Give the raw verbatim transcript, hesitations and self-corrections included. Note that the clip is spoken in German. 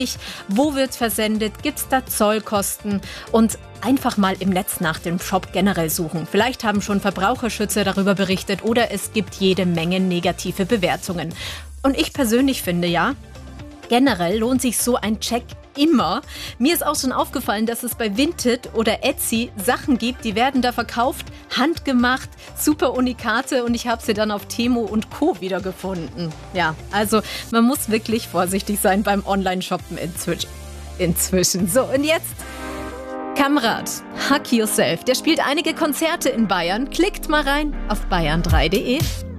Wo wird versendet? Gibt es da Zollkosten? Und einfach mal im Netz nach dem Shop generell suchen. Vielleicht haben schon Verbraucherschützer darüber berichtet oder es gibt jede Menge negative Bewertungen. Und ich persönlich finde ja, generell lohnt sich so ein Check immer. Mir ist auch schon aufgefallen, dass es bei Vinted oder Etsy Sachen gibt, die werden da verkauft, handgemacht, super Unikate und ich habe sie dann auf Temu und Co. wiedergefunden. Ja, also man muss wirklich vorsichtig sein beim Online-Shoppen inzwischen. Inzwischen. So, und jetzt Kamrat, Hack Yourself. Der spielt einige Konzerte in Bayern. Klickt mal rein auf bayern drei punkt de.